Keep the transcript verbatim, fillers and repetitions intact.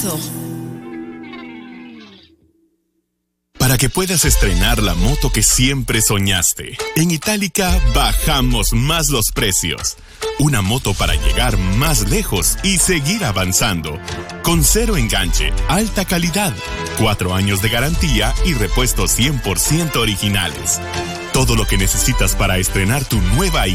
Para que puedas estrenar la moto que siempre soñaste, en Itálica bajamos más los precios. Una moto para llegar más lejos y seguir avanzando. Con cero enganche, alta calidad, cuatro años de garantía y repuestos cien por ciento originales. Todo lo que necesitas para estrenar tu nueva